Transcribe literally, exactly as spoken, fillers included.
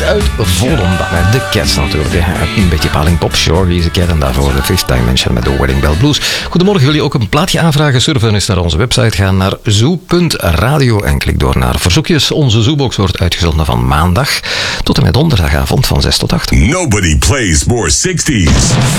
uit Volendam. De Cats natuurlijk. Een beetje Paling Pop, Shorty is een cat en daarvoor de Fifth Dimension met de Wedding Bell Blues. Goedemorgen, wil je ook een plaatje aanvragen? Surfen eens naar onze website. Ga naar zoo punt radio en klik door naar verzoekjes. Onze Zoobox wordt uitgezonden van maandag tot en met donderdagavond van zes tot acht. Nobody plays more sixties.